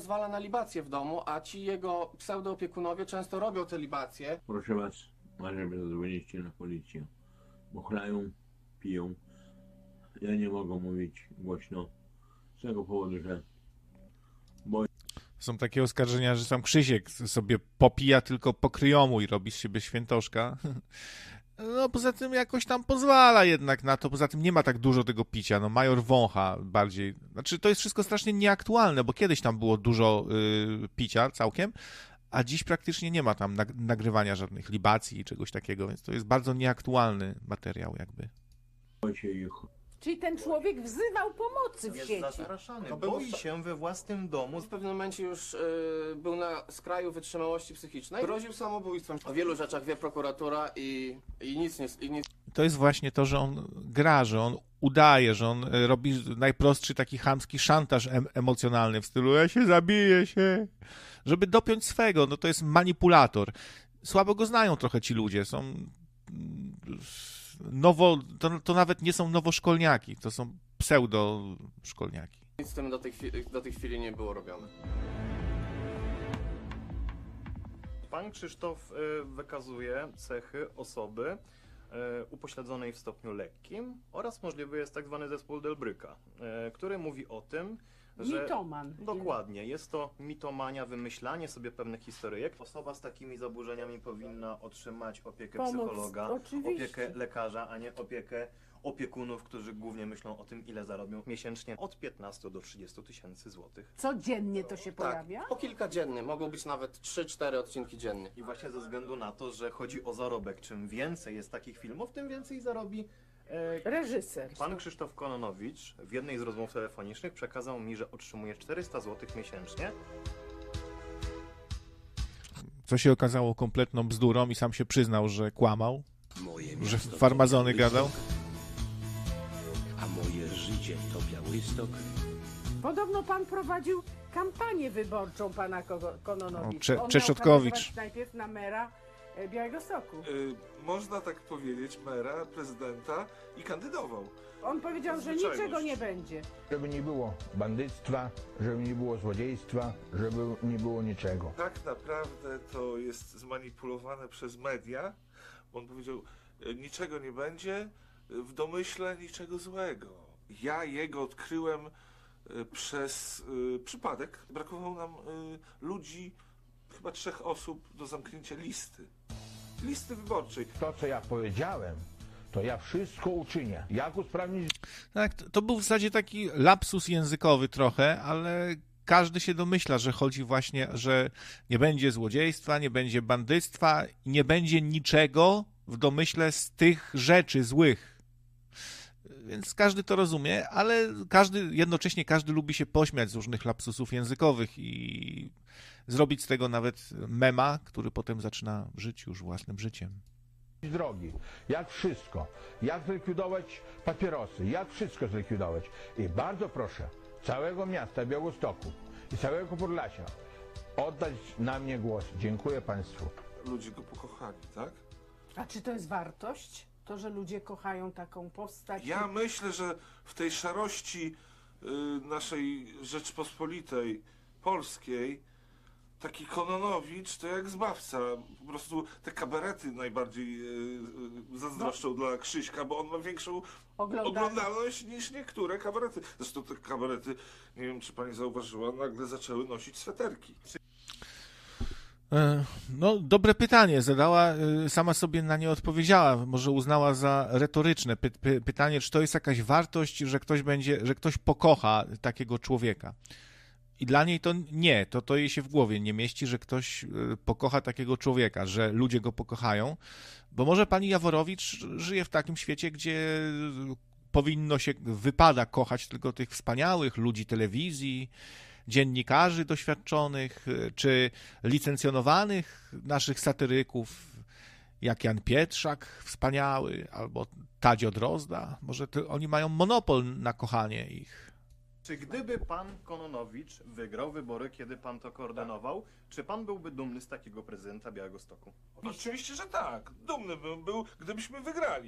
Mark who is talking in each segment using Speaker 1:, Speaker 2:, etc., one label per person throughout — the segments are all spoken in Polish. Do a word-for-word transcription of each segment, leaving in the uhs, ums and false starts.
Speaker 1: pozwala na libację w domu, a ci jego pseudoopiekunowie często robią te libacje.
Speaker 2: Proszę was, żeby zadzwonicie na policję, bo chlają, piją. Ja nie mogę mówić głośno z tego powodu, że boję.
Speaker 3: Są takie oskarżenia, że sam Krzysiek sobie popija tylko po kryjomu i robi z siebie świętoszka. No poza tym jakoś tam pozwala jednak na to, poza tym nie ma tak dużo tego picia, no major wącha bardziej, znaczy to jest wszystko strasznie nieaktualne, bo kiedyś tam było dużo y, picia całkiem, a dziś praktycznie nie ma tam nag- nagrywania żadnych libacji i czegoś takiego, więc to jest bardzo nieaktualny materiał jakby.
Speaker 2: Boję się ich.
Speaker 4: Czyli ten człowiek wzywał pomocy w
Speaker 5: Jest
Speaker 4: sieci.
Speaker 5: zastraszany,
Speaker 1: To był
Speaker 5: boi
Speaker 1: sta-
Speaker 5: się we własnym domu.
Speaker 1: W pewnym momencie już y, był na skraju wytrzymałości psychicznej. Groził samobójstwem. O wielu rzeczach wie prokuratura i, i nic nie... I nic...
Speaker 3: To jest właśnie to, że on gra, że on udaje, że on y, robi najprostszy taki chamski szantaż em- emocjonalny w stylu ja się zabiję się, żeby dopiąć swego, no to jest manipulator. Słabo go znają trochę ci ludzie, są mm, nowo, to, to nawet nie są nowoszkolniaki, to są pseudo-szkolniaki.
Speaker 1: Nic z tym do tej, chwili, do tej chwili nie było robione.
Speaker 5: Pan Krzysztof y, wykazuje cechy osoby y, upośledzonej w stopniu lekkim oraz możliwy jest tak zwany zespół Delbryka, y, który mówi o tym, że...
Speaker 4: Mitoman.
Speaker 5: Dokładnie, jest to mitomania, wymyślanie sobie pewnych historyjek. Osoba z takimi zaburzeniami powinna otrzymać opiekę
Speaker 4: Pomoc,
Speaker 5: psychologa,
Speaker 4: oczywiście.
Speaker 5: opiekę lekarza, a nie opiekę opiekunów, którzy głównie myślą o tym, ile zarobią miesięcznie od piętnastu do trzydziestu tysięcy złotych.
Speaker 4: Codziennie to się pojawia?
Speaker 1: Tak, po kilka dziennie, mogą być nawet trzy cztery odcinki dziennie.
Speaker 5: I właśnie ze względu na to, że chodzi o zarobek, czym więcej jest takich filmów, tym więcej zarobi e,
Speaker 4: Reżyser.
Speaker 5: pan Krzysztof Kononowicz w jednej z rozmów telefonicznych przekazał mi, że otrzymuje czterysta złotych miesięcznie.
Speaker 3: Co się okazało kompletną bzdurą i sam się przyznał, że kłamał,
Speaker 6: Moje
Speaker 3: że
Speaker 6: miasto to
Speaker 3: farmazony
Speaker 6: Białystok,
Speaker 3: gadał.
Speaker 6: a moje życie to Białystok.
Speaker 4: Podobno pan prowadził kampanię wyborczą pana Ko- Kononowicza.
Speaker 3: O, Cze-
Speaker 4: On miał
Speaker 3: Czeszotkowicz.
Speaker 4: kandydować najpierw na mera e, Białegostoku.
Speaker 7: Y, można tak powiedzieć, mera, prezydenta i kandydował.
Speaker 4: On powiedział, że
Speaker 7: Zwyczajność.
Speaker 4: niczego nie będzie.
Speaker 8: Żeby nie było bandyctwa, żeby nie było złodziejstwa, żeby nie było niczego.
Speaker 7: Tak naprawdę to jest zmanipulowane przez media. On powiedział, y, niczego nie będzie, y, w domyśle niczego złego. Ja jego odkryłem y, przez y, przypadek. Brakowało nam y, ludzi, chyba trzech osób do zamknięcia listy. Listy wyborczej.
Speaker 8: To, co ja powiedziałem, to ja wszystko uczynię. Jak usprawnić
Speaker 3: Tak, to, to był w zasadzie taki lapsus językowy trochę, ale każdy się domyśla, że chodzi właśnie, że nie będzie złodziejstwa, nie będzie bandyctwa, nie będzie niczego w domyśle z tych rzeczy złych. Więc każdy to rozumie, ale każdy, jednocześnie każdy lubi się pośmiać z różnych lapsusów językowych i zrobić z tego nawet mema, który potem zaczyna żyć już własnym życiem.
Speaker 8: drogi? Jak wszystko? Jak zlikwidować papierosy? Jak wszystko zlikwidować? I bardzo proszę całego miasta Białegostoku i całego Podlasia oddać na mnie głos. Dziękuję państwu.
Speaker 7: Ludzie go pokochali, tak?
Speaker 4: A czy to jest wartość? To, że ludzie kochają taką postać?
Speaker 7: Ja myślę, że w tej szarości y, naszej Rzeczpospolitej Polskiej taki Kononowicz to jak zbawca. Po prostu te kabarety najbardziej y, y, zazdroszczą no. dla Krzyśka, bo on ma większą
Speaker 4: Ogląda...
Speaker 7: oglądalność niż niektóre kabarety. Zresztą te kabarety, nie wiem czy pani zauważyła, nagle zaczęły nosić sweterki.
Speaker 3: No, dobre pytanie. Zadała, sama sobie na nie odpowiedziała. Może uznała za retoryczne py- py- pytanie, czy to jest jakaś wartość, że ktoś będzie, że ktoś pokocha takiego człowieka. I dla niej to nie, to, to jej się w głowie nie mieści, że ktoś pokocha takiego człowieka, że ludzie go pokochają, bo może pani Jaworowicz żyje w takim świecie, gdzie powinno się, wypada kochać tylko tych wspaniałych ludzi telewizji, dziennikarzy doświadczonych, czy licencjonowanych naszych satyryków, jak Jan Pietrzak wspaniały, albo Tadzio Drozda. Może to oni mają monopol na kochanie ich.
Speaker 5: Czy gdyby pan Kononowicz wygrał wybory, kiedy pan to koordynował, czy pan byłby dumny z takiego prezydenta Białegostoku?
Speaker 7: Oczywiście, że tak. Dumny bym był, gdybyśmy wygrali.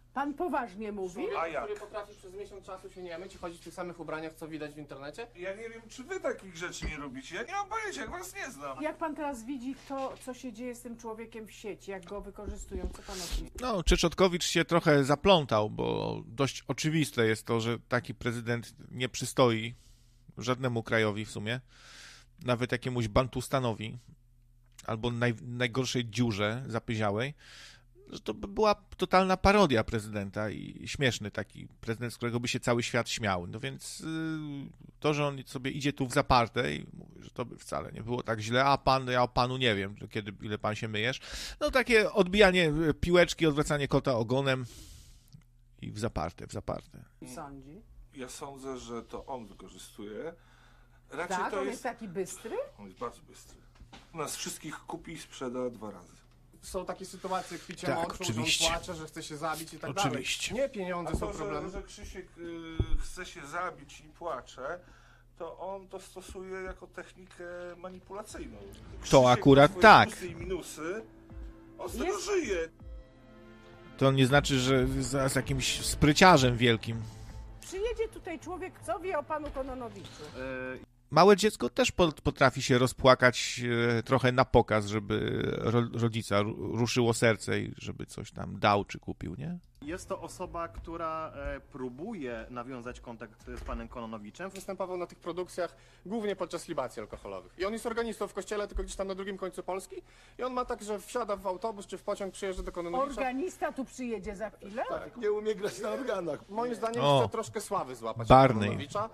Speaker 4: Pan poważnie mówi?
Speaker 1: Człowiek,
Speaker 7: A jak?
Speaker 1: który potrafi przez miesiąc czasu się nie myć i chodzić w tych samych ubraniach, co widać w internecie?
Speaker 7: Ja nie wiem, czy wy takich rzeczy nie robicie. Ja nie mam pojęcia, jak was nie znam.
Speaker 4: Jak pan teraz widzi to, co się dzieje z tym człowiekiem w sieci, jak go wykorzystują, co pan o tym?
Speaker 3: No, Czeczotkowicz się trochę zaplątał, bo dość oczywiste jest to, że taki prezydent nie przystoi żadnemu krajowi w sumie, nawet jakiemuś Bantustanowi, albo naj, najgorszej dziurze zapyziałej, że to by była totalna parodia prezydenta i śmieszny taki prezydent, z którego by się cały świat śmiał. No więc yy, to, że on sobie idzie tu w zaparte i mówi, że to by wcale nie było tak źle, a pan, ja o panu nie wiem, kiedy, ile pan się myjesz. No takie odbijanie piłeczki, odwracanie kota ogonem i w zaparte, w zaparte.
Speaker 4: Sądzi?
Speaker 7: Ja sądzę, że to on wykorzystuje. Raczej
Speaker 4: Tak,
Speaker 7: to
Speaker 4: on
Speaker 7: jest...
Speaker 4: jest taki bystry?
Speaker 7: On jest bardzo bystry. Nas wszystkich kupi i sprzeda dwa razy.
Speaker 1: Są takie sytuacje, jak picie
Speaker 3: Tak,
Speaker 1: moczu, że on
Speaker 3: oczywiście.
Speaker 1: płacze, że chce się zabić i tak
Speaker 3: Oczywiście.
Speaker 1: dalej. Nie pieniądze
Speaker 7: A
Speaker 1: są
Speaker 7: to, że,
Speaker 1: problemem.
Speaker 7: że Krzysiek y, chce się zabić i płacze, to on to stosuje jako technikę manipulacyjną. Krzysiek
Speaker 3: akurat
Speaker 7: ma swoje
Speaker 3: tak.
Speaker 7: plusy i minusy, on z tego
Speaker 4: Jest-
Speaker 7: żyje.
Speaker 3: To nie znaczy, że z, z jakimś spryciarzem wielkim.
Speaker 4: Przyjedzie tutaj człowiek, co wie o panu Kononowiczu?
Speaker 3: Małe dziecko też po- potrafi się rozpłakać e, trochę na pokaz, żeby ro, rodzica ru- ruszyło serce i żeby coś tam dał czy kupił, nie?
Speaker 5: Jest to osoba, która e, próbuje nawiązać kontakt z panem Kononowiczem.
Speaker 1: Występował na tych produkcjach głównie podczas libacji alkoholowych. I on jest organistą w kościele, tylko gdzieś tam na drugim końcu Polski. I on ma tak, że wsiada w autobus czy w pociąg, przyjeżdża do Kononowicza.
Speaker 4: Organista tu przyjedzie za chwilę?
Speaker 1: Tak.
Speaker 7: Nie umie grać na organach.
Speaker 1: Moim zdaniem
Speaker 3: O.
Speaker 1: chce troszkę sławy złapać
Speaker 3: Barney.
Speaker 1: Kononowicza.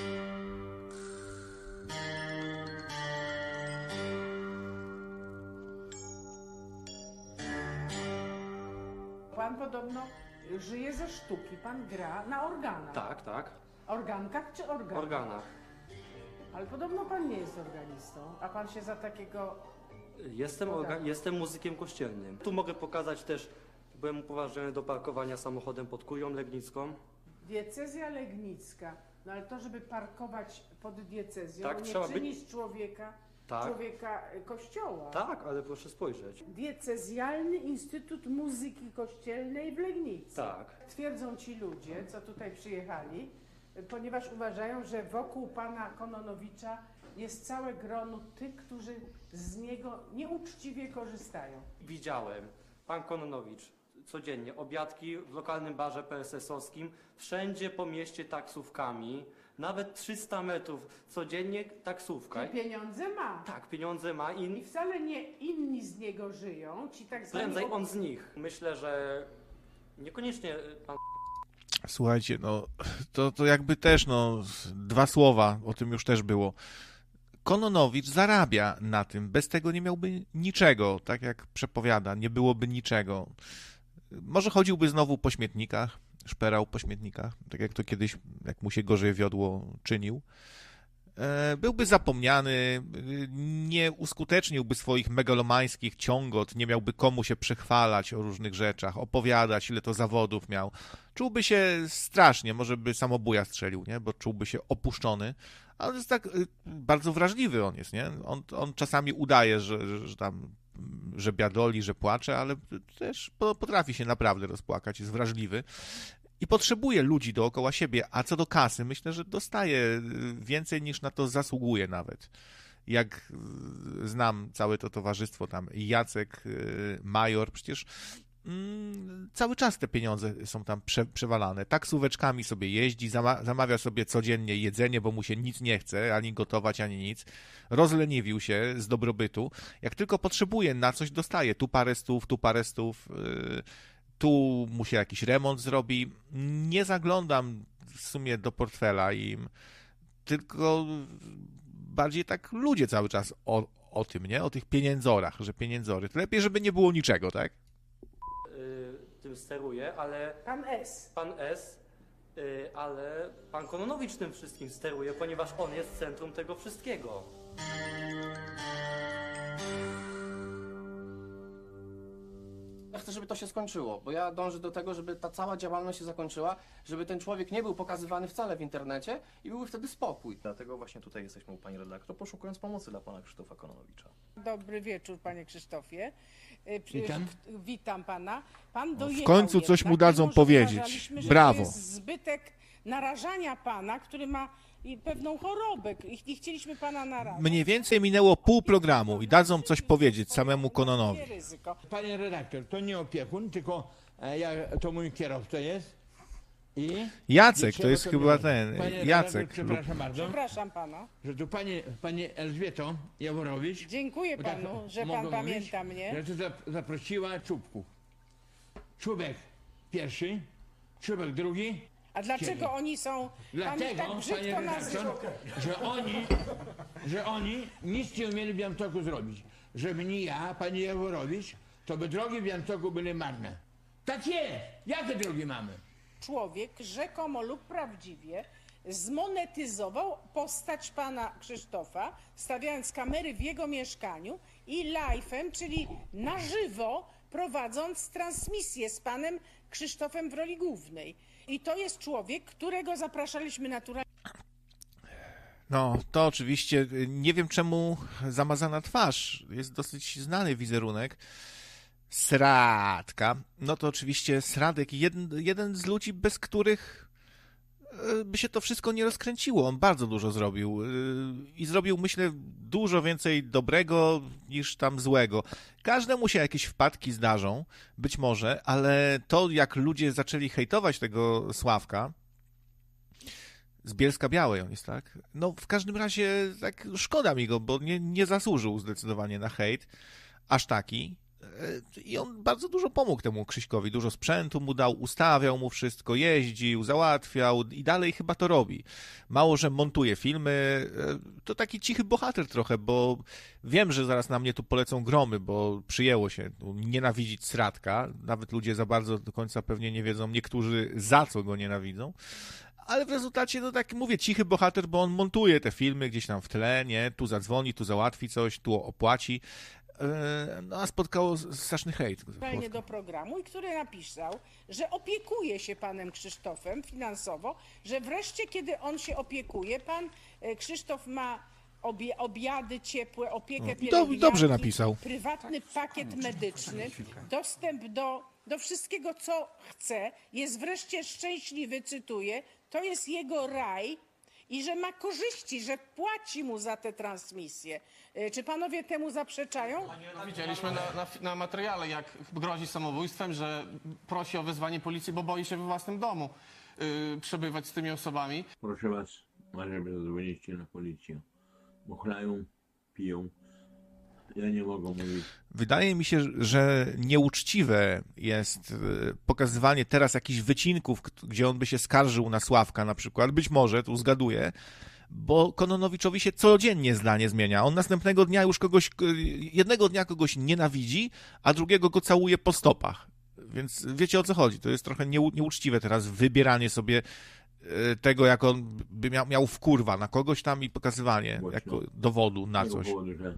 Speaker 4: Pan podobno żyje ze sztuki, pan gra na organach.
Speaker 9: Tak, tak.
Speaker 4: Organkach czy organach?
Speaker 9: Organach.
Speaker 4: Ale podobno pan nie jest organistą, a pan się za takiego...
Speaker 9: Jestem, orga- jestem muzykiem kościelnym. Tu mogę pokazać też, byłem upoważniony do parkowania samochodem pod Kurią Legnicką.
Speaker 4: Diecezja Legnicka. No ale to, żeby parkować pod diecezją,
Speaker 9: Tak,
Speaker 4: nie
Speaker 9: trzeba
Speaker 4: czyni
Speaker 9: być-
Speaker 4: z człowieka,
Speaker 9: Tak.
Speaker 4: człowieka y, kościoła.
Speaker 9: Tak, ale proszę spojrzeć.
Speaker 4: Diecezjalny Instytut Muzyki Kościelnej w Legnicy.
Speaker 9: Tak.
Speaker 4: Twierdzą ci ludzie, co tutaj przyjechali, y, ponieważ uważają, że wokół pana Kononowicza jest całe grono tych, którzy z niego nieuczciwie korzystają.
Speaker 9: Widziałem. Pan Kononowicz codziennie obiadki w lokalnym barze P S S-owskim, wszędzie po mieście taksówkami, nawet trzysta metrów codziennie taksówka.
Speaker 4: I pieniądze ma.
Speaker 9: Tak, pieniądze ma
Speaker 4: I
Speaker 9: i
Speaker 4: wcale nie inni z niego żyją, ci tak zwani...
Speaker 9: prędzej on z nich. Myślę, że niekoniecznie pan
Speaker 3: Słuchajcie, no to, to jakby też, no dwa słowa, o tym już też było. Kononowicz zarabia na tym, bez tego nie miałby niczego, tak jak przepowiada, nie byłoby niczego. Może chodziłby znowu po śmietnikach, szperał po śmietnikach, tak jak to kiedyś, jak mu się gorzej wiodło, czynił. E, Byłby zapomniany, nie uskuteczniłby swoich megalomańskich ciągot, nie miałby komu się przechwalać o różnych rzeczach, opowiadać, ile to zawodów miał. Czułby się strasznie, może by samobuja strzelił, nie? Bo czułby się opuszczony, ale to jest tak, y, bardzo wrażliwy on jest, nie? On, on czasami udaje, że, że, że tam, że biadoli, że płacze, ale też po- potrafi się naprawdę rozpłakać, jest wrażliwy. I potrzebuje ludzi dookoła siebie, a co do kasy, myślę, że dostaje y, więcej niż na to zasługuje nawet. Jak y, znam całe to towarzystwo tam, Jacek, y, Major, przecież mm, cały czas te pieniądze są tam prze, przewalane. Taksóweczkami sobie jeździ, zama, zamawia sobie codziennie jedzenie, bo mu się nic nie chce, ani gotować, ani nic. Rozleniwił się z dobrobytu. Jak tylko potrzebuje na coś, dostaje. Tu parę stów, tu parę stów. y, Tu mu się jakiś remont zrobi. Nie zaglądam w sumie do portfela im, tylko bardziej tak ludzie cały czas o, o tym, nie? O tych pieniędzorach, że pieniędzory. To lepiej, żeby nie było niczego, tak?
Speaker 9: y, tym steruje, ale
Speaker 4: Pan S.
Speaker 9: pan S, y, ale pan Kononowicz tym wszystkim steruje, ponieważ on jest centrum tego wszystkiego.
Speaker 1: Ja chcę, żeby to się skończyło, bo ja dążę do tego, żeby ta cała działalność się zakończyła, żeby ten człowiek nie był pokazywany wcale w internecie i byłby wtedy spokój.
Speaker 5: Dlatego właśnie tutaj jesteśmy u pani redaktor, poszukując pomocy dla pana Krzysztofa Kononowicza.
Speaker 4: Dobry wieczór, panie Krzysztofie. Y, przy-
Speaker 8: Witam.
Speaker 4: Witam pana. Pan dojechał
Speaker 3: końcu coś
Speaker 4: jednak,
Speaker 3: mu dadzą
Speaker 4: mimo że
Speaker 3: powiedzieć.
Speaker 4: uważaliśmy, że
Speaker 3: Brawo.
Speaker 4: To jest zbytek narażania pana, który ma i pewną chorobę i nie chcieliśmy pana narażać.
Speaker 3: Mniej więcej minęło pół programu i dadzą coś powiedzieć samemu Kononowi.
Speaker 4: Ryzyko.
Speaker 8: Panie redaktor, to nie opiekun, tylko e, ja, to mój kierowca jest. I
Speaker 3: Jacek,
Speaker 8: nie
Speaker 3: to jest
Speaker 8: trzeba
Speaker 3: chyba
Speaker 8: to
Speaker 3: ten,
Speaker 8: robić. Panie
Speaker 3: Jacek.
Speaker 8: redaktor, przepraszam bardzo,
Speaker 4: Przepraszam pana.
Speaker 8: że tu pani, pani Elżbieto Jaworowicz,
Speaker 4: Dziękuję
Speaker 8: bo tak
Speaker 4: panu, że
Speaker 8: mogę
Speaker 4: pan
Speaker 8: mówić,
Speaker 4: pamięta mnie.
Speaker 8: że tu zap- zaprosiła czubków. Czubek pierwszy, czubek drugi.
Speaker 4: A dlaczego oni są, pan
Speaker 8: Dlatego,
Speaker 4: tak
Speaker 8: panie
Speaker 4: brzydko nazywa?
Speaker 8: redaktor, że oni, że oni nic nie umieli w Białymstoku zrobić. Żeby nie ja, pani Jaworowicz, to by drogi w Białymstoku były marne. Tak jest! Jakie drogi mamy?
Speaker 4: Człowiek rzekomo lub prawdziwie zmonetyzował postać pana Krzysztofa, stawiając kamery w jego mieszkaniu i live'em, czyli na żywo, prowadząc transmisję z panem Krzysztofem w roli głównej. I to jest człowiek, którego zapraszaliśmy naturalnie.
Speaker 3: No, to oczywiście, nie wiem czemu zamazana twarz, jest dosyć znany wizerunek. Sradka. No to oczywiście Sradek, jeden, jeden z ludzi, bez których e, by się to wszystko nie rozkręciło. On bardzo dużo zrobił e, i zrobił, myślę, dużo więcej dobrego niż tam złego. Każdemu się jakieś wpadki zdarzą, być może, ale to, jak ludzie zaczęli hejtować tego Sławka, z Bielska Białej on jest, tak? No w każdym razie tak szkoda mi go, bo nie, nie zasłużył zdecydowanie na hejt, aż taki. I on bardzo dużo pomógł temu Krzyśkowi, dużo sprzętu mu dał, ustawiał mu wszystko, jeździł, załatwiał i dalej chyba to robi. Mało, że montuje filmy, to taki cichy bohater trochę, bo wiem, że zaraz na mnie tu polecą gromy, bo przyjęło się nienawidzić Sradka, nawet ludzie za bardzo do końca pewnie nie wiedzą, niektórzy za co go nienawidzą. Ale w rezultacie, no tak mówię, cichy bohater, bo on montuje te filmy gdzieś tam w tle, nie? Tu zadzwoni, tu załatwi coś, tu opłaci. No a spotkało straszny hejt.
Speaker 4: Fajnie do programu i który napisał, że opiekuje się panem Krzysztofem finansowo, że wreszcie kiedy on się opiekuje, pan e, Krzysztof ma obie, obiady ciepłe, opiekę
Speaker 3: No,
Speaker 4: pielęgniarki,
Speaker 3: dobrze napisał.
Speaker 4: prywatny pakiet medyczny, dostęp do, do wszystkiego, co chce, jest wreszcie szczęśliwy, cytuję, to jest jego raj, i że ma korzyści, że płaci mu za te transmisje. E, Czy panowie temu zaprzeczają?
Speaker 10: Widzieliśmy na, na, na materiale, jak grozi samobójstwem, że prosi o wezwanie policji, bo boi się we własnym domu yy, przebywać z tymi osobami.
Speaker 2: Proszę was, żeby zadzwonicie na policję. Bo chlają, piją. Ja nie mogę mówić.
Speaker 3: Wydaje mi się, że nieuczciwe jest e, pokazywanie teraz jakichś wycinków, k- gdzie on by się skarżył na Sławka na przykład. Być może, tu zgaduję, bo Kononowiczowi się codziennie zdanie zmienia. On następnego dnia już kogoś, k- jednego dnia kogoś nienawidzi, a drugiego go całuje po stopach. Więc wiecie, o co chodzi. To jest trochę nieu, nieuczciwe teraz wybieranie sobie e, tego, jak on by miał, miał wkurwa na kogoś tam i pokazywanie
Speaker 2: Głośno.
Speaker 3: jako dowodu na
Speaker 2: Z tego
Speaker 3: coś.
Speaker 2: powodu, że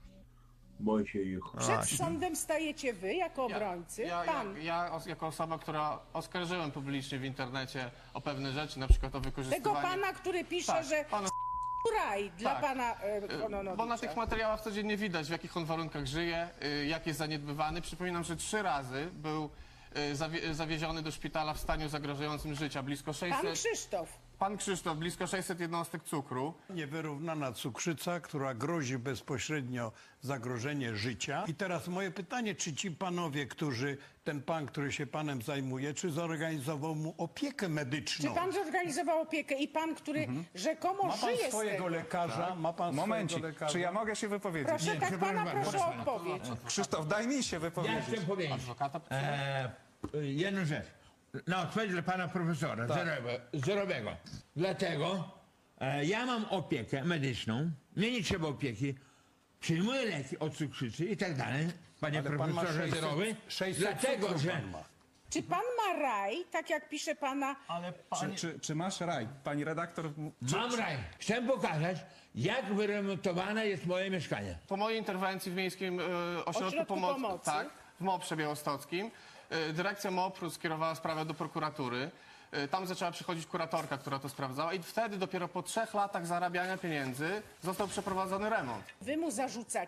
Speaker 2: boję się ich.
Speaker 4: Przed
Speaker 3: A,
Speaker 4: sądem stajecie wy, jako obrońcy,
Speaker 10: Ja,
Speaker 4: pan.
Speaker 10: ja, ja os- jako osoba, która oskarżyłem publicznie w internecie o pewne rzeczy, na przykład o
Speaker 4: Tego
Speaker 10: wykorzystywanie...
Speaker 4: pana, który pisze,
Speaker 10: Tak,
Speaker 4: że
Speaker 10: pana
Speaker 4: raj dla
Speaker 10: Tak.
Speaker 4: pana e,
Speaker 10: Bo
Speaker 4: Kononowicza.
Speaker 10: na tych materiałach codziennie widać, w jakich on warunkach żyje, y, jak jest zaniedbywany. Przypominam, że trzy razy był y, zawie zawieziony do szpitala w stanie zagrażającym życia. Blisko
Speaker 4: Pan
Speaker 10: sześćset...
Speaker 4: Krzysztof.
Speaker 10: Pan Krzysztof, blisko sześćset jednostek cukru.
Speaker 11: Niewyrównana cukrzyca, która grozi bezpośrednio zagrożenie życia. I teraz moje pytanie, czy ci panowie, którzy, ten pan, który się panem zajmuje, czy zorganizował mu opiekę
Speaker 4: Czy
Speaker 11: medyczną?
Speaker 4: pan zorganizował opiekę i pan, który rzekomo
Speaker 11: Ma pan
Speaker 4: żyje z
Speaker 11: swojego
Speaker 4: tego?
Speaker 11: lekarza? Ma pan
Speaker 12: Momencik,
Speaker 11: swojego lekarza?
Speaker 12: czy ja mogę się wypowiedzieć?
Speaker 4: Proszę, tak pana
Speaker 8: przepraszam
Speaker 4: proszę o
Speaker 8: bardzo.
Speaker 4: odpowiedź.
Speaker 12: Krzysztof, daj mi się
Speaker 8: Ja
Speaker 12: wypowiedzieć.
Speaker 8: chcę powiedzieć
Speaker 10: Adwokata
Speaker 8: e, jedną rzecz. Na odpowiedź dla pana profesora zerowego, zerowego. Dlatego e, ja mam opiekę medyczną, mnie nie trzeba opieki, przyjmuję leki od cukrzycy i tak dalej, panie
Speaker 11: Ale pan ma
Speaker 8: profesorze
Speaker 11: sześćset
Speaker 8: zerowy,
Speaker 11: sześćset
Speaker 8: dlatego,
Speaker 11: cukrów
Speaker 8: że
Speaker 11: pan ma.
Speaker 4: Czy pan ma raj, tak jak pisze pana...
Speaker 12: Czy, czy, czy masz raj? Pani redaktor... Czy,
Speaker 8: mam raj. Chcę pokazać, jak wyremontowane jest moje mieszkanie.
Speaker 10: Po mojej interwencji w Miejskim y, Ośrodku,
Speaker 4: Ośrodku
Speaker 10: Pomocy,
Speaker 4: Pomocy.
Speaker 10: tak, w Moprze Białostockim. Y, Dyrekcja Mopru skierowała sprawę do prokuratury. Y, Tam zaczęła przychodzić kuratorka, która to sprawdzała i wtedy dopiero po trzech latach zarabiania pieniędzy został przeprowadzony remont.
Speaker 4: Wy mu zarzucacie.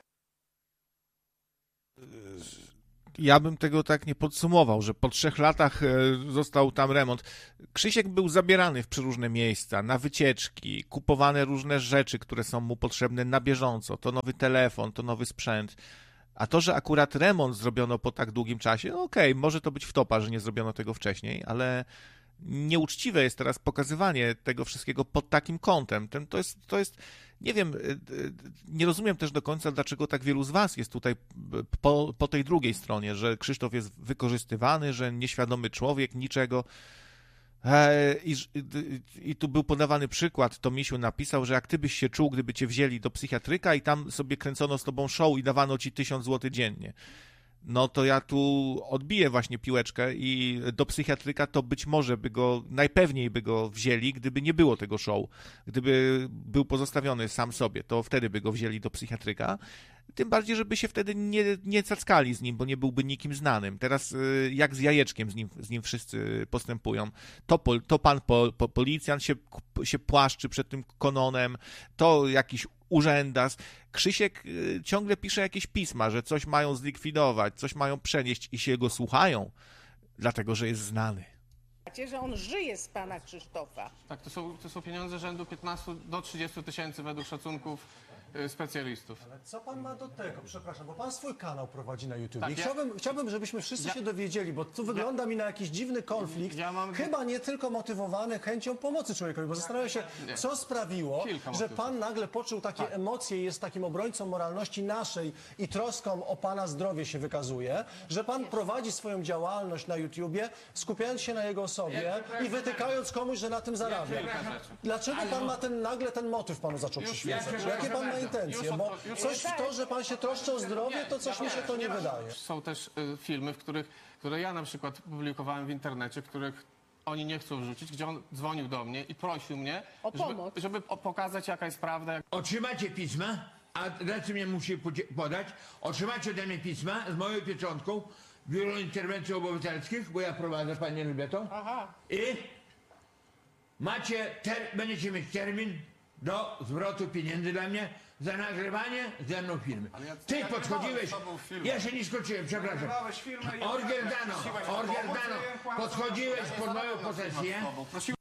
Speaker 3: Ja bym tego tak nie podsumował, że po trzech latach e, został tam remont. Krzysiek był zabierany w przeróżne miejsca, na wycieczki, kupowane różne rzeczy, które są mu potrzebne na bieżąco. To nowy telefon, to nowy sprzęt. A to, że akurat remont zrobiono po tak długim czasie, no okej, okay, może to być wtopa, że nie zrobiono tego wcześniej, ale nieuczciwe jest teraz pokazywanie tego wszystkiego pod takim kątem. Ten, to jest, to jest, nie wiem, nie rozumiem też do końca, dlaczego tak wielu z was jest tutaj po, po tej drugiej stronie, że Krzysztof jest wykorzystywany, że nieświadomy człowiek, niczego. I, i, I tu był podawany przykład, to Misiu napisał, że jak ty byś się czuł, gdyby cię wzięli do psychiatryka i tam sobie kręcono z tobą show i dawano ci tysiąc złotych dziennie. No to ja tu odbiję właśnie piłeczkę i do psychiatryka to być może by go, najpewniej by go wzięli, gdyby nie było tego show. Gdyby był pozostawiony sam sobie, to wtedy by go wzięli do psychiatryka. Tym bardziej, żeby się wtedy nie, nie cackali z nim, bo nie byłby nikim znanym. Teraz jak z jajeczkiem z nim, z nim wszyscy postępują. To, pol, to pan po, po, policjant się, się płaszczy przed tym kononem, to jakiś urzędas. Krzysiek ciągle pisze jakieś pisma, że coś mają zlikwidować, coś mają przenieść i się go słuchają, dlatego że jest znany.
Speaker 4: Że on żyje z pana Krzysztofa.
Speaker 10: Tak, to są, to są pieniądze rzędu piętnastu do trzydziestu tysięcy według szacunków y, specjalistów.
Speaker 13: Ale co pan ma do tego? Przepraszam, bo pan swój kanał prowadzi na YouTube.
Speaker 10: Tak,
Speaker 13: I
Speaker 10: ja-
Speaker 13: chciałbym, chciałbym, żebyśmy wszyscy
Speaker 10: Ja-
Speaker 13: się dowiedzieli, bo tu wygląda mi na jakiś dziwny konflikt,
Speaker 10: Ja mam-
Speaker 13: chyba nie tylko motywowany chęcią pomocy człowiekowi, bo zastanawiam się,
Speaker 10: Nie.
Speaker 13: co sprawiło,
Speaker 10: Kilka
Speaker 13: że
Speaker 10: motywów.
Speaker 13: pan nagle poczuł takie
Speaker 10: Tak.
Speaker 13: emocje i jest takim obrońcą moralności naszej i troską o pana zdrowie się wykazuje, że pan prowadzi swoją działalność na YouTubie, skupiając się na jego osobie i wytykając komuś, że na tym zarabia.
Speaker 10: kilka rzeczy.
Speaker 13: Dlaczego pan ma ten, nagle ten motyw panu zaczął
Speaker 10: Już-
Speaker 13: przyświecać?
Speaker 10: już-
Speaker 13: Jakie pan ma
Speaker 10: już-
Speaker 13: intencje?
Speaker 10: już-
Speaker 13: Bo
Speaker 10: już-
Speaker 13: coś w to, że pan się troszczy o zdrowie, to coś mi się to nie wydaje.
Speaker 10: Są też y, filmy, w których, które ja na przykład publikowałem w internecie, w których oni nie chcą wrzucić, gdzie on dzwonił do mnie i prosił mnie,
Speaker 4: O pomoc.
Speaker 10: żeby, żeby o- pokazać jaka jest prawda. Jak...
Speaker 14: Otrzymacie pisma, adresy mnie musi podzie- podać. Otrzymacie ode mnie pisma z moją pieczątką Biuro Interwencji Obywatelskich, bo ja prowadzę panią Elżbietą.
Speaker 4: Aha.
Speaker 14: I macie, ter- będziecie mieć termin do zwrotu pieniędzy dla mnie za nagrywanie ze mną filmy.
Speaker 10: ja-
Speaker 14: Ty
Speaker 10: ja
Speaker 14: podchodziłeś,
Speaker 10: nagrywałem z tobą filmy.
Speaker 14: ja się nie skończyłem, przepraszam.
Speaker 12: Nagrywałeś filmy i-
Speaker 14: Orgierdano,
Speaker 12: prosiłeś o pomoc,
Speaker 14: Orgierdano,
Speaker 12: ja płacę.
Speaker 14: podchodziłeś
Speaker 12: Ja nie
Speaker 14: pod moją
Speaker 12: zarabiam
Speaker 14: posesję.
Speaker 12: z tobą. Prosiłem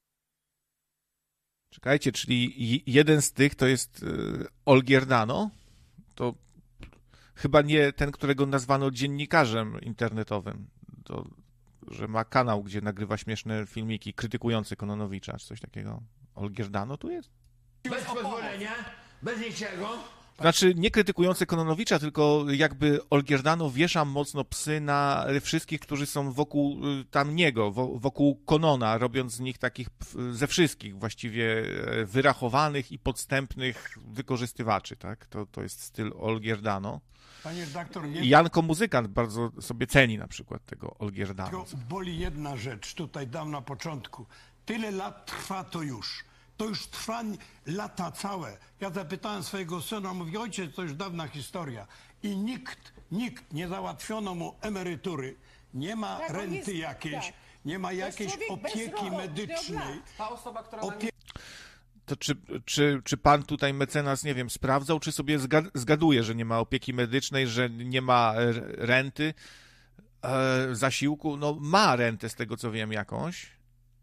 Speaker 3: Czekajcie, czyli j- jeden z tych to jest y, Olgierdano, to chyba nie ten, którego nazwano dziennikarzem internetowym, to, że ma kanał, gdzie nagrywa śmieszne filmiki krytykujące Kononowicza, czy coś takiego. Olgierdano tu jest?
Speaker 14: Bez pozwolenia, bez niczego.
Speaker 3: Znaczy, nie krytykujące Kononowicza, tylko jakby Olgierdano wiesza mocno psy na wszystkich, którzy są wokół y, tam niego, wo- wokół Konona, robiąc z nich takich p- ze wszystkich właściwie e, wyrachowanych i podstępnych wykorzystywaczy, tak? To, to jest styl Olgierdano.
Speaker 11: Panie redaktor, nie
Speaker 3: I Janko Muzykant bardzo sobie ceni na przykład tego Olgierdano.
Speaker 11: tylko boli jedna rzecz, tutaj dam na początku. Tyle lat trwa to już. To już trwa lata całe. Ja zapytałem swojego syna, mówi, ojciec, to już dawna historia. I nikt, nikt nie załatwiono mu emerytury. Nie ma
Speaker 4: Tak, on
Speaker 11: renty
Speaker 4: jest-
Speaker 11: jakiejś,
Speaker 4: tak.
Speaker 11: nie ma
Speaker 4: To jest
Speaker 11: jakiejś
Speaker 4: człowiek
Speaker 11: opieki
Speaker 4: bezrobotny od
Speaker 11: medycznej.
Speaker 4: lat.
Speaker 10: Ta osoba, która na
Speaker 11: Opie-
Speaker 3: To czy, czy, czy pan tutaj mecenas, nie wiem, sprawdzał, czy sobie zgad- zgaduje, że nie ma opieki medycznej, że nie ma r- renty, e, zasiłku? No ma rentę z tego, co wiem, jakąś.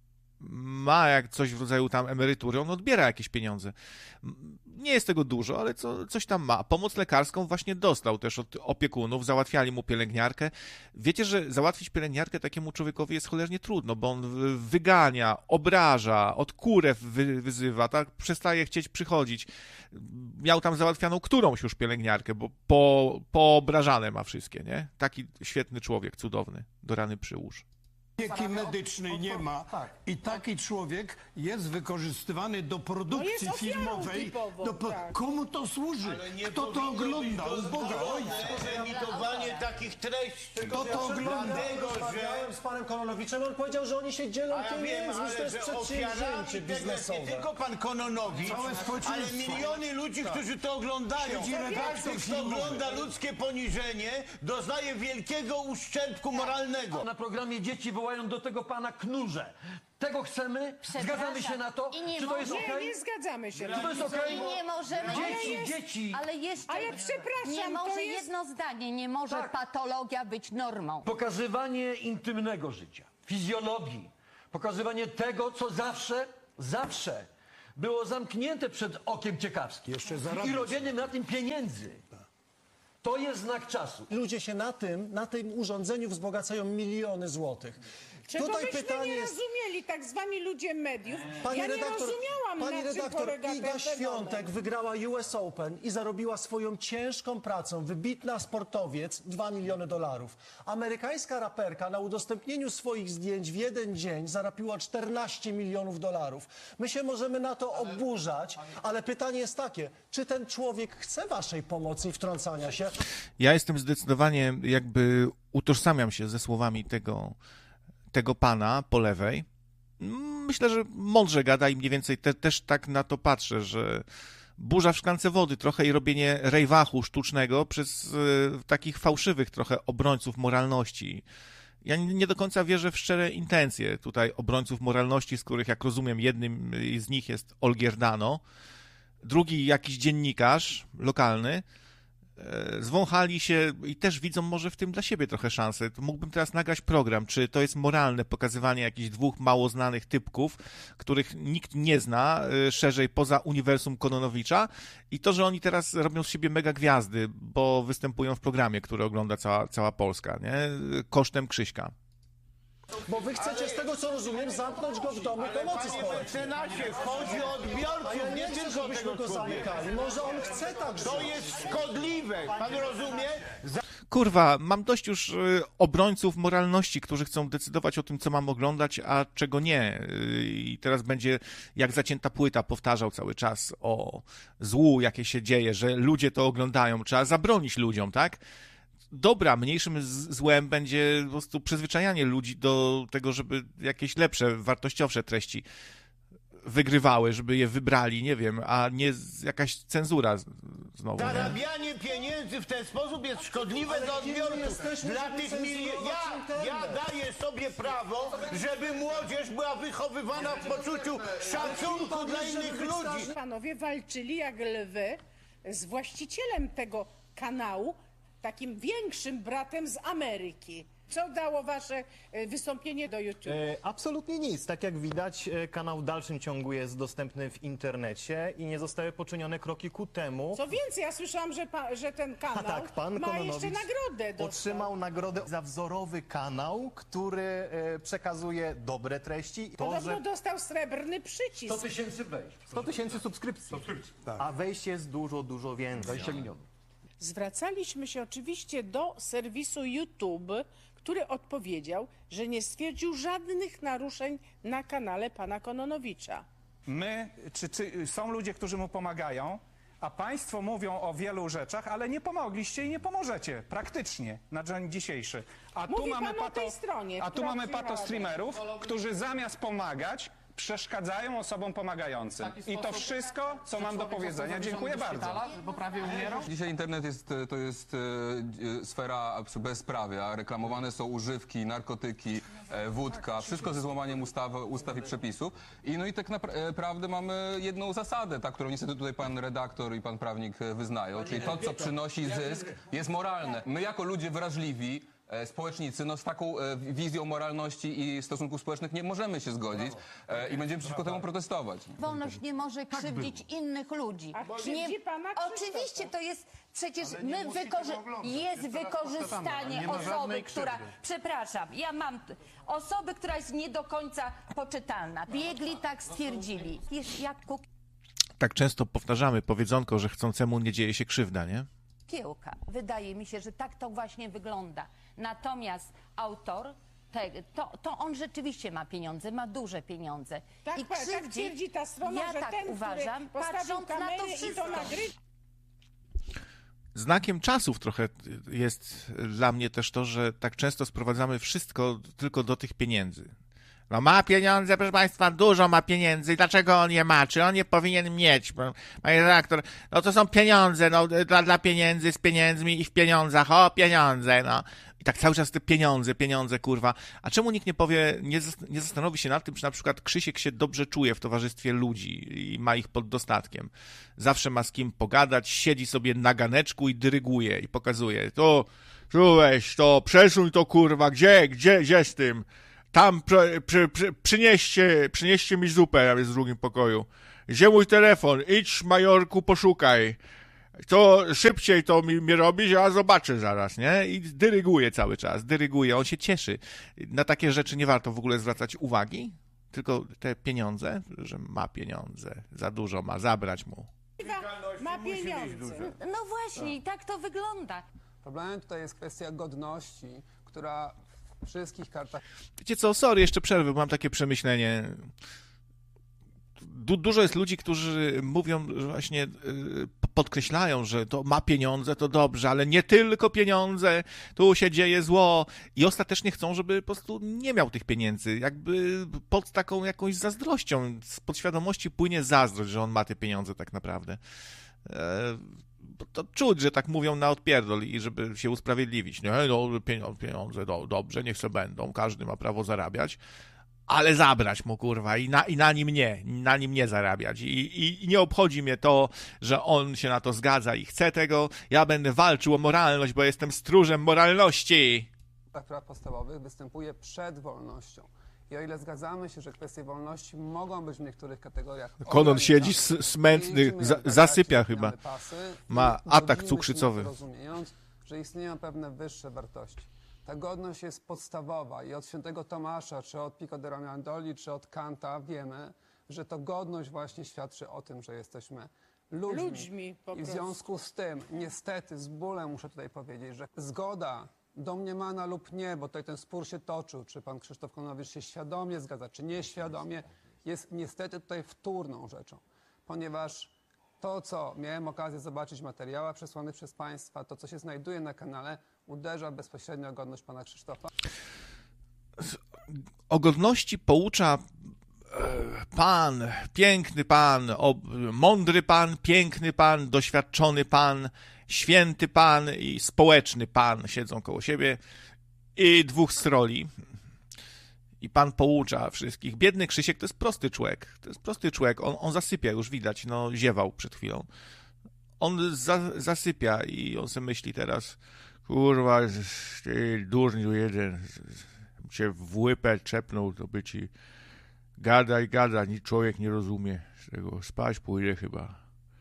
Speaker 3: Ma jak coś w rodzaju tam emerytury, on odbiera jakieś pieniądze. M, Nie jest tego dużo, ale co, coś tam ma. Pomoc lekarską właśnie dostał też od opiekunów, załatwiali mu pielęgniarkę. Wiecie, że załatwić pielęgniarkę takiemu człowiekowi jest cholernie trudno, bo on w- wygania, obraża, od kurew wy, wyzywa, tak? Przestaje chcieć przychodzić. Miał tam załatwianą którąś już pielęgniarkę, bo po, poobrażane ma wszystkie, nie? Taki świetny człowiek, cudowny, do rany przyłóż.
Speaker 11: Opieki medycznej nie ma i taki człowiek jest wykorzystywany do produkcji
Speaker 4: No jest ofiarą
Speaker 11: filmowej.
Speaker 4: typową,
Speaker 11: Do, po-
Speaker 4: tak.
Speaker 11: Komu to służy? Kto to ogląda? U Boga Ojca.
Speaker 15: Emitowanie takich treści.
Speaker 11: Kto to ogląda?
Speaker 15: Dlatego, że...
Speaker 13: Rozmawiałem z panem Kononowiczem, on powiedział, że oni się dzielą
Speaker 15: A ja wiem,
Speaker 13: pieniędzmi, że to
Speaker 15: ale
Speaker 13: jest
Speaker 15: że ofiarami
Speaker 13: przedsięwzięcie
Speaker 15: tego jest
Speaker 13: biznesowe.
Speaker 15: nie tylko pan Kononowicz,
Speaker 11: Całe społeczeństwo.
Speaker 15: ale miliony ludzi,
Speaker 11: Tak.
Speaker 15: którzy to oglądają.
Speaker 11: Siedzi redaktor
Speaker 15: Każdy, kto
Speaker 11: filmowy.
Speaker 15: ogląda ludzkie poniżenie, doznaje wielkiego uszczerbku moralnego.
Speaker 16: Na programie dzieci wołają do tego pana knurze. Tego chcemy? Zgadzamy się na to?
Speaker 4: I nie
Speaker 16: Czy to jest
Speaker 4: nie,
Speaker 16: okej?
Speaker 4: nie zgadzamy się.
Speaker 16: Czy to jest okej?
Speaker 17: I nie możemy...
Speaker 16: Dzieci,
Speaker 17: ale jest,
Speaker 16: dzieci.
Speaker 17: Ale jeszcze...
Speaker 4: Ale przepraszam,
Speaker 17: Nie
Speaker 4: to
Speaker 17: może
Speaker 4: jest-
Speaker 17: jedno zdanie, nie może
Speaker 16: Tak.
Speaker 17: patologia być normą.
Speaker 16: Pokazywanie intymnego życia, fizjologii, pokazywanie tego, co zawsze, zawsze było zamknięte przed okiem ciekawskim.
Speaker 11: Jeszcze zarabiać.
Speaker 16: I robienie na tym pieniędzy. To jest znak czasu.
Speaker 13: Ludzie się na tym, na tym urządzeniu wzbogacają miliony złotych.
Speaker 4: Czego
Speaker 13: Tutaj
Speaker 4: myśmy
Speaker 13: pytanie
Speaker 4: nie
Speaker 13: jest...
Speaker 4: rozumieli, tak zwani ludzie mediów.
Speaker 13: Pani
Speaker 4: ja nie
Speaker 13: redaktor,
Speaker 4: rozumiałam,
Speaker 13: pani
Speaker 4: na czym
Speaker 13: redaktor
Speaker 4: polega
Speaker 13: Iga
Speaker 4: ten fenomen.
Speaker 13: Świątek wygrała U S Open i zarobiła swoją ciężką pracą, wybitna sportowiec, dwa miliony dolarów. Amerykańska raperka na udostępnieniu swoich zdjęć w jeden dzień zarobiła czternaście milionów dolarów. My się możemy na to oburzać, ale pytanie jest takie, czy ten człowiek chce waszej pomocy i wtrącania się?
Speaker 3: Ja jestem zdecydowanie, jakby utożsamiam się ze słowami tego, tego pana po lewej. Myślę, że mądrze gada i mniej więcej te, też tak na to patrzę, że burza w szklance wody trochę i robienie rejwachu sztucznego przez y, takich fałszywych trochę obrońców moralności. Ja nie, nie do końca wierzę w szczere intencje tutaj obrońców moralności, z których, jak rozumiem, jednym z nich jest Olgier Dano, drugi jakiś dziennikarz lokalny. Zwąchali się i też widzą może w tym dla siebie trochę szansę. To mógłbym teraz nagrać program, czy to jest moralne pokazywanie jakichś dwóch mało znanych typków, których nikt nie zna szerzej poza uniwersum Kononowicza i to, że oni teraz robią z siebie mega gwiazdy, bo występują w programie, który ogląda cała, cała Polska, nie? Kosztem Krzyśka.
Speaker 13: Bo wy chcecie, z tego co rozumiem, zamknąć go w domu pomocy
Speaker 15: Panie
Speaker 13: społecznej.
Speaker 15: mecenasie, chodzi o odbiorców,
Speaker 13: A ja
Speaker 15: nie,
Speaker 13: nie chcę,
Speaker 15: tylko
Speaker 13: żebyśmy
Speaker 15: tego
Speaker 13: go
Speaker 15: człowieka.
Speaker 13: zamykali. Może on chce tak
Speaker 15: To
Speaker 13: żyć.
Speaker 15: jest szkodliwe, pan rozumie?
Speaker 3: Kurwa, mam dość już y, obrońców moralności, którzy chcą decydować o tym, co mam oglądać, a czego nie. Y, I teraz będzie, jak zacięta płyta, powtarzał cały czas o złu, jakie się dzieje, że ludzie to oglądają. Trzeba zabronić ludziom, tak? Dobra, mniejszym z- złem będzie po prostu przyzwyczajanie ludzi do tego, żeby jakieś lepsze, wartościowsze treści wygrywały, żeby je wybrali, nie wiem, a nie z- jakaś cenzura z- znowu. Nie?
Speaker 15: Zarabianie pieniędzy w ten sposób jest szkodliwe dla odbiorców.
Speaker 13: jesteśmy,
Speaker 15: Dla
Speaker 13: żeby
Speaker 15: tych mili...
Speaker 13: cenzurować
Speaker 15: ja, ja
Speaker 13: internet.
Speaker 15: daję sobie prawo, żeby młodzież była wychowywana w poczuciu szacunku dla innych ludzi.
Speaker 4: Panowie walczyli jak lwy z właścicielem tego kanału, takim większym bratem z Ameryki. Co dało wasze e, wystąpienie do YouTube?
Speaker 5: E, absolutnie nic. Tak jak widać, e, kanał w dalszym ciągu jest dostępny w internecie i nie zostały poczynione kroki ku temu.
Speaker 4: Co więcej, ja słyszałam, że, pa, że ten kanał
Speaker 5: A tak, pan
Speaker 4: ma
Speaker 5: Kononowicz
Speaker 4: jeszcze nagrodę. dostał.
Speaker 5: otrzymał nagrodę za wzorowy kanał, który e, przekazuje dobre treści.
Speaker 4: Podobno dostał srebrny przycisk.
Speaker 16: sto tysięcy wejść.
Speaker 5: sto tysięcy subskrypcji. A wejść jest dużo, dużo więcej.
Speaker 16: dwadzieścia milionów.
Speaker 4: Zwracaliśmy się oczywiście do serwisu YouTube, który odpowiedział, że nie stwierdził żadnych naruszeń na kanale pana Kononowicza.
Speaker 12: My, czy, czy są ludzie, którzy mu pomagają, a państwo mówią o wielu rzeczach, ale nie pomogliście i nie pomożecie praktycznie na dzień dzisiejszy. A
Speaker 4: Mówi
Speaker 12: tu mamy
Speaker 4: pan o
Speaker 12: pato,
Speaker 4: tej stronie,
Speaker 12: a tu
Speaker 4: która
Speaker 12: mamy
Speaker 4: przyjechała
Speaker 12: patostreamerów, którzy zamiast pomagać, przeszkadzają osobom pomagającym. I to wszystko, co mam do powiedzenia. Dziękuję bardzo.
Speaker 10: Bo prawie umierał?
Speaker 18: Dzisiaj internet jest, to jest e, e, sfera bezprawia. Reklamowane są używki, narkotyki, e, wódka, wszystko ze złamaniem ustaw, ustaw i przepisów. I no i tak naprawdę mamy jedną zasadę, ta, którą niestety tutaj pan redaktor i pan prawnik e, wyznają, czyli to, co przynosi zysk, jest moralne. My jako ludzie wrażliwi, e, społecznicy, no z taką e, wizją moralności i stosunków społecznych nie możemy się zgodzić e, i będziemy przeciwko temu protestować.
Speaker 17: Wolność nie może
Speaker 13: Tak
Speaker 17: krzywdzić innych ludzi.
Speaker 4: A krzywdzi pana Krzysztofa.
Speaker 17: Oczywiście to jest przecież my wykorzy... jest wykorzystanie osoby, która... Przepraszam, ja mam t- osoby, która jest nie do końca poczytalna. Biegli tak stwierdzili. Jest jak
Speaker 3: Tak często powtarzamy powiedzonko, że chcącemu nie dzieje się krzywda, nie?
Speaker 17: kukiełka. Wydaje mi się, że tak to właśnie wygląda. Natomiast autor te, to, to on rzeczywiście ma pieniądze, ma duże pieniądze.
Speaker 4: Tak,
Speaker 17: I
Speaker 4: pa- tak
Speaker 17: krzywdzi,
Speaker 4: twierdzi ta strona,
Speaker 17: ja
Speaker 4: że
Speaker 17: tak
Speaker 4: ten,
Speaker 17: uważam,
Speaker 4: który postawił
Speaker 17: patrząc na
Speaker 4: kamery
Speaker 17: to
Speaker 4: i to
Speaker 17: wszystko.
Speaker 4: nagrywa.
Speaker 3: Znakiem czasów trochę jest dla mnie też to, że tak często sprowadzamy wszystko tylko do tych pieniędzy. No ma pieniądze, proszę państwa, dużo ma pieniędzy. Dlaczego on je ma? Czy on je powinien mieć? Panie redaktor, no to są pieniądze, no dla, dla pieniędzy, z pieniędzmi i w pieniądzach, o pieniądze, no. I tak cały czas te pieniądze, pieniądze, kurwa. A czemu nikt nie powie, nie, nie zastanowi się nad tym, czy na przykład Krzysiek się dobrze czuje w towarzystwie ludzi i ma ich pod dostatkiem. Zawsze ma z kim pogadać, siedzi sobie na ganeczku i dyryguje i pokazuje. To, tu weź, to przesuń to, kurwa, gdzie, gdzie, gdzie z tym? Tam przy, przy, przy, przynieście, przynieście mi zupę, tam jest w drugim pokoju. Gdzie mój telefon? Idź, majorku, poszukaj. To szybciej to mi, mi robić, a zobaczę zaraz, nie? I dyryguje cały czas, dyryguje, on się cieszy. Na takie rzeczy nie warto w ogóle zwracać uwagi, tylko te pieniądze, że ma pieniądze, za dużo ma, zabrać mu.
Speaker 4: Ma pieniądze.
Speaker 17: No właśnie, i tak to wygląda.
Speaker 19: Problemem tutaj jest kwestia godności, która w wszystkich kartach...
Speaker 3: Wiecie co, sorry, jeszcze przerwę, bo mam takie przemyślenie. Du- dużo jest ludzi, którzy mówią, że właśnie yy, podkreślają, że to ma pieniądze, to dobrze, ale nie tylko pieniądze, tu się dzieje zło i ostatecznie chcą, żeby po prostu nie miał tych pieniędzy, jakby pod taką jakąś zazdrością, z podświadomości płynie zazdrość, że on ma te pieniądze tak naprawdę. Yy, to czuć, że tak mówią na odpierdol i żeby się usprawiedliwić. Nie, no pieniądze, do, dobrze, niech se będą, każdy ma prawo zarabiać, ale zabrać mu, kurwa, i na, i na nim nie, na nim nie zarabiać. I, i, I nie obchodzi mnie to, że on się na to zgadza i chce tego. Ja będę walczył o moralność, bo jestem stróżem moralności.
Speaker 19: praw podstawowych występuje przed wolnością. I o ile zgadzamy się, że kwestie wolności mogą być w niektórych kategoriach...
Speaker 3: Konon siedzi s- smętny, za, zasypia chyba.
Speaker 19: Pasy,
Speaker 3: Ma atak cukrzycowy.
Speaker 19: Rozumiejąc, że istnieją pewne wyższe wartości. Ta godność jest podstawowa i od świętego Tomasza, czy od Pico de Romiandoli, czy od Kanta wiemy, że to godność właśnie świadczy o tym, że jesteśmy ludźmi.
Speaker 4: Ludźmi po
Speaker 19: I w
Speaker 4: prostu.
Speaker 19: związku z tym, niestety, z bólem muszę tutaj powiedzieć, że zgoda domniemana lub nie, bo tutaj ten spór się toczył, czy pan Krzysztof Kononowicz się świadomie zgadza, czy nieświadomie, jest niestety tutaj wtórną rzeczą, ponieważ to, co miałem okazję zobaczyć w materiałach przesłanych przez państwa, to, co się znajduje na kanale, uderza bezpośrednio o godność pana Krzysztofa.
Speaker 3: O godności poucza e, pan, piękny pan, o, mądry pan, piękny pan, doświadczony pan, święty pan i społeczny pan siedzą koło siebie i dwóch stroli. I pan poucza wszystkich. Biedny Krzysiek to jest prosty człowiek. To jest prosty człowiek. On, on zasypia, już widać, no ziewał przed chwilą. On za, zasypia i on sobie myśli teraz, kurwa, ty durniu jeden, cię w łypę czepnął, to by ci gada i gada, nic człowiek nie rozumie z tego. Spać pójdę chyba.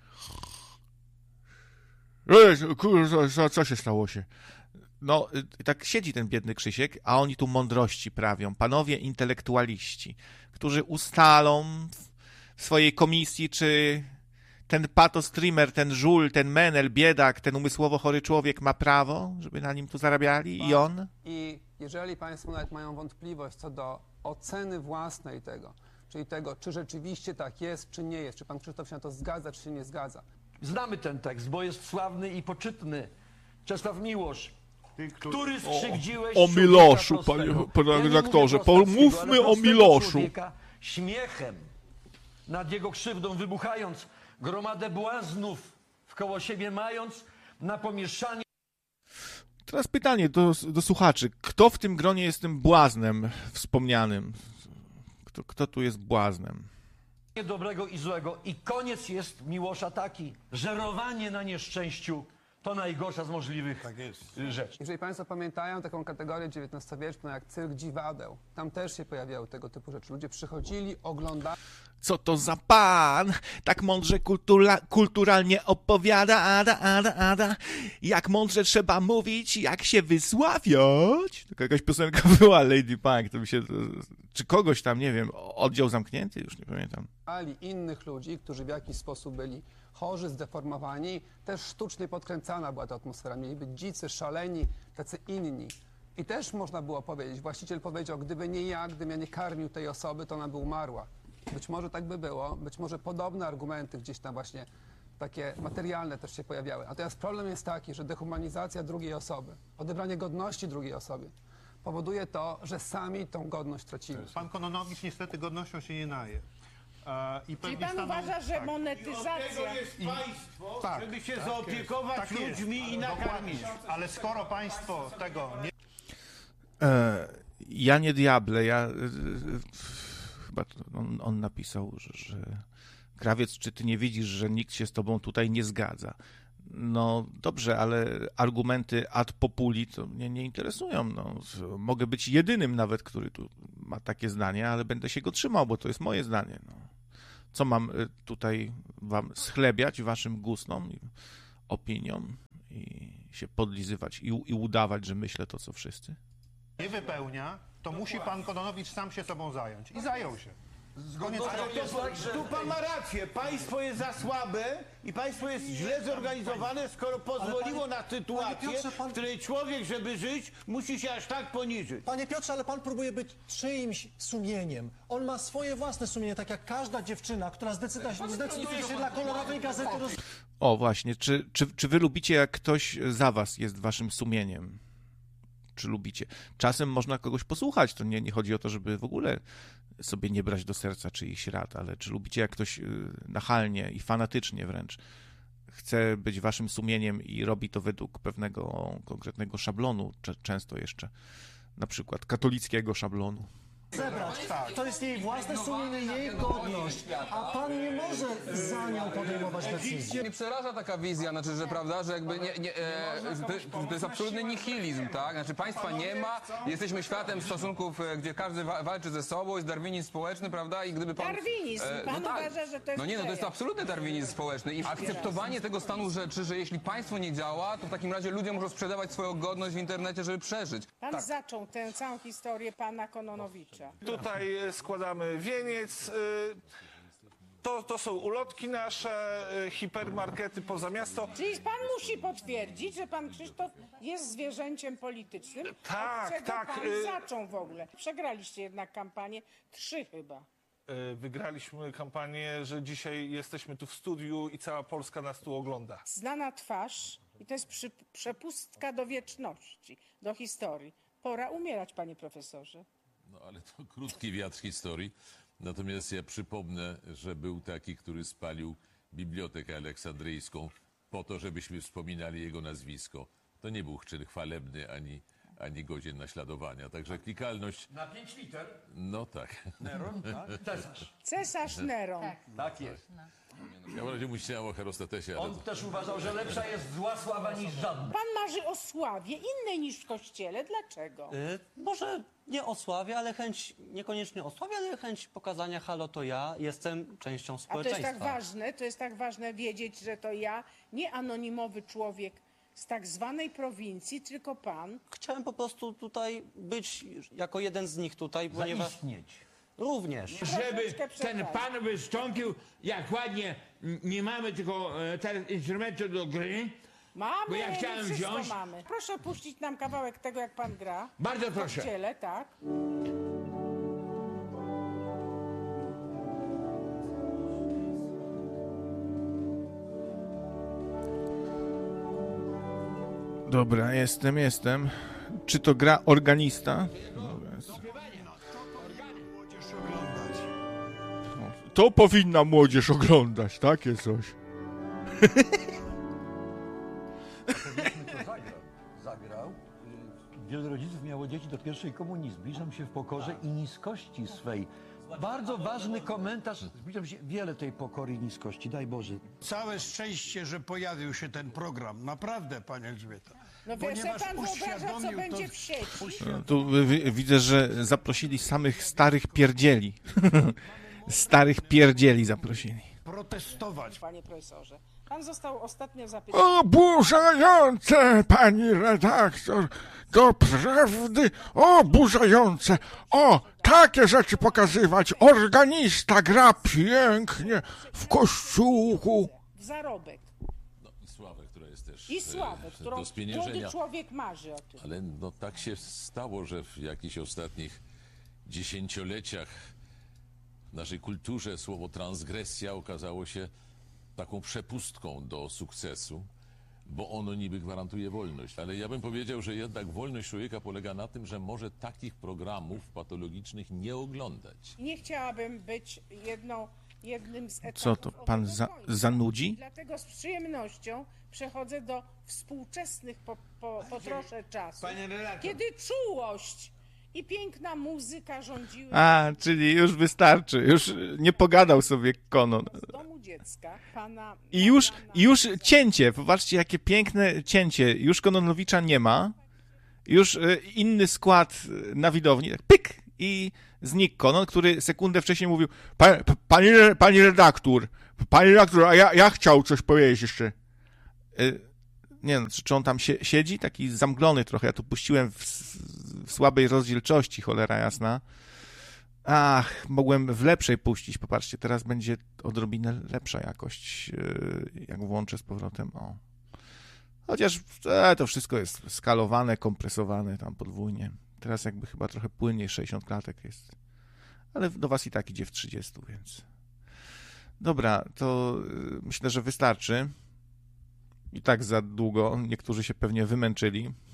Speaker 3: E, kurwa, co, co się stało się? No, tak siedzi ten biedny Krzysiek, a oni tu mądrości prawią. Panowie intelektualiści, którzy ustalą w swojej komisji, czy ten patostreamer, ten żul, ten menel, biedak, ten umysłowo chory człowiek ma prawo, żeby na nim tu zarabiali i on?
Speaker 19: I jeżeli państwo nawet mają wątpliwość co do oceny własnej tego, czyli tego, czy rzeczywiście tak jest, czy nie jest, czy pan Krzysztof się na to zgadza, czy się nie zgadza.
Speaker 16: Znamy ten tekst, bo jest sławny i poczytny. Czesław Miłosz. Który skrzywdziłeś
Speaker 3: O, o Miloszu,
Speaker 16: prostego.
Speaker 3: panie, panie
Speaker 16: Ja nie
Speaker 3: redaktorze,
Speaker 16: mówię prostackiego, ale
Speaker 3: pomówmy o
Speaker 16: prostego
Speaker 3: Miloszu.
Speaker 16: człowieka śmiechem nad jego krzywdą wybuchając, gromadę błaznów wkoło siebie mając, na pomieszanie.
Speaker 3: Teraz pytanie do, do słuchaczy. Kto w tym gronie jest tym błaznem wspomnianym? Kto, kto tu jest błaznem?
Speaker 16: Dobrego i złego. I koniec jest Miłosza taki. Żerowanie na nieszczęściu to najgorsza z możliwych tak rzeczy.
Speaker 19: Jeżeli państwo pamiętają taką kategorię dziewiętnastowieczną jak cyrk dziwadeł, tam też się pojawiały tego typu rzeczy. Ludzie przychodzili, oglądali.
Speaker 3: Co to za pan? Tak mądrze kultura, kulturalnie opowiada, ada, ada, ada. Jak mądrze trzeba mówić, jak się wysławiać. Taka jakaś piosenka była, Lady Punk. To mi się, czy kogoś tam, nie wiem, oddział zamknięty? Już nie pamiętam.
Speaker 19: Innych ludzi, którzy w jakiś sposób byli chorzy, zdeformowani. Też sztucznie podkręcana była ta atmosfera. Mieli być dzicy, szaleni, tacy inni. I też można było powiedzieć, właściciel powiedział, gdyby nie ja, gdybym ja nie karmił tej osoby, to ona by umarła. Być może tak by było, być może podobne argumenty gdzieś tam właśnie takie materialne też się pojawiały. Natomiast problem jest taki, że dehumanizacja drugiej osoby, odebranie godności drugiej osobie powoduje to, że sami tą godność tracimy.
Speaker 15: Pan Kononowicz niestety godnością się nie naje. E, i
Speaker 4: Czyli
Speaker 15: pewnie
Speaker 4: pan
Speaker 15: staną-
Speaker 4: uważa, że
Speaker 15: tak.
Speaker 4: monetyzacja...
Speaker 15: I od tego jest
Speaker 4: państwo,
Speaker 15: Tak,
Speaker 4: żeby się
Speaker 15: tak
Speaker 4: zaopiekować
Speaker 15: jest, tak jest.
Speaker 4: ludźmi i nakarmić.
Speaker 15: Dokładnie. Ale skoro państwo tego nie...
Speaker 3: E, ja nie diable, ja... E, chyba on, on napisał, że, że Krawiec, czy ty nie widzisz, że nikt się z tobą tutaj nie zgadza? No dobrze, ale argumenty ad populi to mnie nie interesują. No, mogę być jedynym nawet, który tu ma takie zdanie, ale będę się go trzymał, bo to jest moje zdanie. No. Co mam tutaj wam schlebiać, waszym gustom, opiniom i się podlizywać i, i udawać, że myślę to, co wszyscy?
Speaker 15: nie wypełnia, to musi pan Kononowicz sam się sobą zająć. I zajął się. Koniec Ale kropka. to jest tak, że-
Speaker 20: Tu pan ma rację, państwo jest za słabe i państwo jest źle zorganizowane, skoro pozwoliło na sytuację,
Speaker 13: Piotrze, pan-
Speaker 20: w której człowiek, żeby żyć, musi się aż tak poniżyć.
Speaker 13: Panie Piotrze, ale pan próbuje być czyimś sumieniem. On ma swoje własne sumienie, tak jak każda dziewczyna, która zdecyda, zdecyduje się dla kolorowej gazety roz...
Speaker 3: O właśnie, czy, czy, czy wy lubicie, jak ktoś za was jest waszym sumieniem? Czy lubicie? Czasem można kogoś posłuchać, to nie, nie chodzi o to, żeby w ogóle sobie nie brać do serca czyichś rad, ale czy lubicie, jak ktoś nachalnie i fanatycznie wręcz chce być waszym sumieniem i robi to według pewnego konkretnego szablonu, często jeszcze, na przykład katolickiego szablonu?
Speaker 13: zebrać. To jest jej własne sumienie, jej godność, a pan nie może za nią podejmować decyzji.
Speaker 18: Mnie przeraża taka wizja, znaczy, że prawda, że jakby nie, nie, e, to, to jest absolutny nihilizm, tak? Znaczy państwa nie ma, jesteśmy światem stosunków, e, gdzie każdy wa walczy ze sobą, jest darwinizm społeczny, prawda? I gdyby pan...
Speaker 4: Darwinizm,
Speaker 18: e,
Speaker 4: pan uważa, że to jest
Speaker 18: No nie, no to jest
Speaker 4: przejaw.
Speaker 18: absolutny darwinizm społeczny i akceptowanie tego stanu rzeczy, że jeśli państwo nie działa, to w takim razie ludzie muszą sprzedawać swoją godność w internecie, żeby przeżyć.
Speaker 4: Pan zaczął tę całą historię pana Kononowicza.
Speaker 7: Tutaj e, składamy wieniec. e, To, to są ulotki nasze, e, hipermarkety poza miasto.
Speaker 4: Czyli pan musi potwierdzić, że pan Krzysztof jest zwierzęciem politycznym,
Speaker 7: Tak,
Speaker 4: od czego
Speaker 7: tak,
Speaker 4: pan
Speaker 7: y-
Speaker 4: zaczął w ogóle. Przegraliście jednak kampanię, trzy chyba.
Speaker 7: E, Wygraliśmy kampanię, że dzisiaj jesteśmy tu w studiu i cała Polska nas tu ogląda.
Speaker 4: Znana twarz i to jest przy, przepustka do wieczności, do historii. Pora umierać, panie profesorze.
Speaker 21: No ale to krótki wiatr historii. Natomiast ja przypomnę, że był taki, który spalił Bibliotekę Aleksandryjską po to, żebyśmy wspominali jego nazwisko. To nie był czyn chwalebny ani, ani godzien naśladowania. Także klikalność...
Speaker 16: Na pięć liter?
Speaker 21: No tak.
Speaker 16: Neron, tak? Cesarz.
Speaker 4: Cesarz Neron.
Speaker 16: Tak, tak jest.
Speaker 21: Ja w razie myślałem o Herostatesie, ale...
Speaker 16: On też uważał, że lepsza jest zła sława niż żadna.
Speaker 4: Pan marzy o sławie innej niż w kościele. Dlaczego?
Speaker 22: Y, może nie o sławie, ale chęć, niekoniecznie o sławie, ale chęć pokazania, halo, to ja jestem częścią
Speaker 4: A to jest
Speaker 22: społeczeństwa.
Speaker 4: tak ważne, to jest tak ważne wiedzieć, że to ja, nie anonimowy człowiek z tak zwanej prowincji, tylko pan.
Speaker 22: Chciałem po prostu tutaj być jako jeden z nich tutaj, ponieważ...
Speaker 14: Zaistnieć.
Speaker 22: Również.
Speaker 14: Żeby ten pan wystąpił, jak ładnie, n- nie mamy tylko e, teraz instrumentu do gry,
Speaker 4: Mamy,
Speaker 14: bo ja chciałem
Speaker 4: wszystko
Speaker 14: wziąć.
Speaker 4: mamy. Proszę puścić nam kawałek tego, jak pan gra.
Speaker 14: Bardzo
Speaker 4: w
Speaker 14: proszę.
Speaker 4: kościele, tak.
Speaker 3: Dobra, jestem, jestem. Czy to gra organista? Dobra, jest. To powinna młodzież oglądać, takie coś.
Speaker 16: Powiedzmy, to zagrał. Zagrał. Y, Wielu rodziców miało dzieci do pierwszej komunii. Zbliżam się w pokorze i niskości swej. Bardzo ważny komentarz. Zbliżam się wiele tej pokory i niskości. Daj Boże.
Speaker 11: Całe szczęście, że pojawił się ten program. Naprawdę, Pani Elżbieta.
Speaker 4: No wie sobie pan wyobraża, co będzie w sieci.
Speaker 3: No, tu wi- widzę, że zaprosili samych starych pierdzieli. Starych pierdzieli zaprosili.
Speaker 11: Protestować.
Speaker 4: Panie profesorze, pan został ostatnio zapytany.
Speaker 23: Oburzające, pani redaktor, doprawdy oburzające. O, takie rzeczy pokazywać. Organista gra pięknie w kościółku.
Speaker 4: W zarobek.
Speaker 21: No i sławę, która jest też
Speaker 4: I sławę,
Speaker 21: e,
Speaker 4: którą
Speaker 21: do spieniężenia.
Speaker 4: młody człowiek marzy o tym.
Speaker 21: Ale no tak się stało, że w jakichś ostatnich dziesięcioleciach w naszej kulturze słowo transgresja okazało się taką przepustką do sukcesu, bo ono niby gwarantuje wolność. Ale ja bym powiedział, że jednak wolność człowieka polega na tym, że może takich programów patologicznych nie oglądać.
Speaker 4: Nie chciałabym być jedną, jednym z etapów
Speaker 3: Co to, pan za, zanudzi?
Speaker 4: Dlatego z przyjemnością przechodzę do współczesnych, po, po, potroszę czasu, kiedy czułość i piękna muzyka rządziły
Speaker 3: A, czyli już wystarczy, już nie pogadał sobie Konon.
Speaker 4: z domu dziecka pana...
Speaker 3: I już, już cięcie, popatrzcie jakie piękne cięcie, już Kononowicza nie ma, już y, inny skład na widowni, tak pyk i znikł Konon, który sekundę wcześniej mówił, pa, pa, pani, pani redaktor, pani redaktor, a ja, ja chciał coś powiedzieć jeszcze. Y, nie wiem, czy on tam sie, siedzi, taki zamglony trochę, ja tu puściłem w, w słabej rozdzielczości, cholera jasna. Ach, mogłem w lepszej puścić, popatrzcie, teraz będzie odrobinę lepsza jakość, jak włączę z powrotem, o. Chociaż e, to wszystko jest skalowane, kompresowane tam podwójnie. Teraz jakby chyba trochę płynniej, sześćdziesiąt klatek jest. Ale do was i tak idzie w trzydzieści, więc... Dobra, to myślę, że wystarczy. I tak za długo, niektórzy się pewnie wymęczyli.